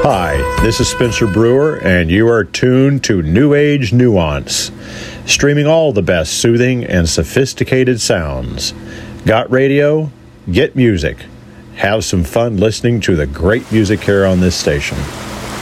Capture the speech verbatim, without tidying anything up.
Hi, this is Spencer Brewer, and you are tuned to New Age Nuance, streaming all the best soothing and sophisticated sounds. Got radio? Get music. Have some fun listening to the great music here on this station.